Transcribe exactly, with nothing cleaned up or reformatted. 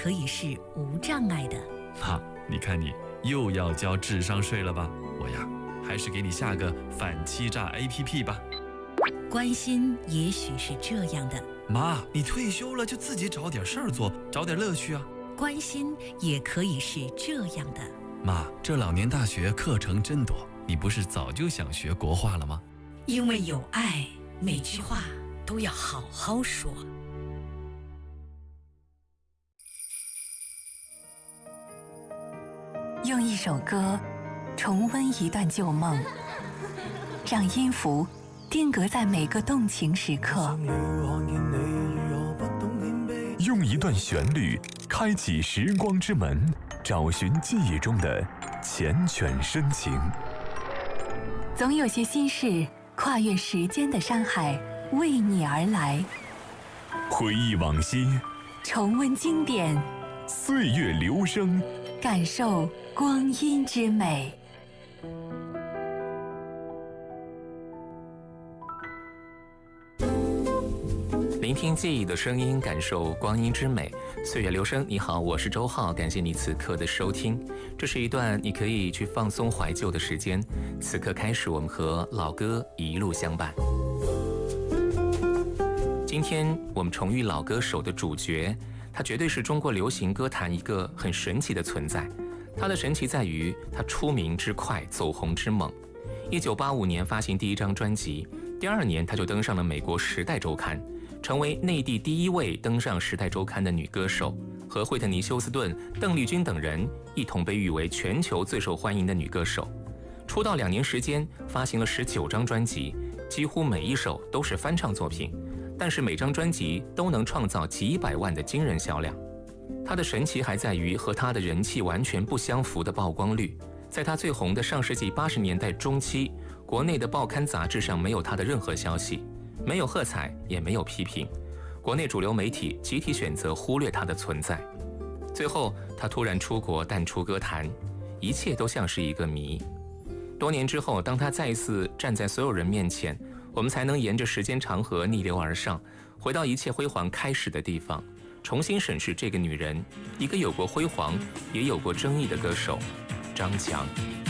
可以是无障碍的。 哈，你看你又要交智商税了吧？我呀，还是给你下个反欺诈 A P P 吧。 关心也许是这样的， 妈，你退休了就自己找点事儿做，找点乐趣啊。 关心也可以是这样的， 妈，这老年大学课程真多，你不是早就想学国画了吗？ 因为有爱，每句话都要好好说。 用一首歌重温一段旧梦，让音符定格在每个动情时刻， 用一段旋律开启时光之门，找寻记忆中的缱绻深情。 总有些心事跨越时间的山海，为你而来。 回忆往昔， 重温经典， 岁月流声， 感受光阴之美。 聆听记忆的声音，感受光阴之美。岁月流声，你好，我是周浩，感谢你此刻的收听。这是一段你可以去放松怀旧的时间。此刻开始，我们和老歌一路相伴。今天我们重遇老歌手的主角，他绝对是中国流行歌坛一个很神奇的存在。他的神奇在于他出名之快，走红之猛。一九八五年发行第一张专辑，第二年他就登上了美国《时代周刊》，成为内地第一位登上《时代周刊》的女歌手，和惠特尼·休斯顿、邓丽君等人一同被誉为全球最受欢迎的女歌手。出道两年时间，发行了十九张专辑，几乎每一首都是翻唱作品，但是每张专辑都能创造几百万的惊人销量。她的神奇还在于和她的人气完全不相符的曝光率。在她最红的上世纪八十年代中期，国内的报刊杂志上没有她的任何消息，没有喝彩，也没有批评，国内主流媒体集体选择忽略她的存在。最后，她突然出国淡出歌坛，一切都像是一个谜。多年之后，当她再一次站在所有人面前，我们才能沿着时间长河逆流而上，回到一切辉煌开始的地方，重新审视这个女人，一个有过辉煌也有过争议的歌手张强。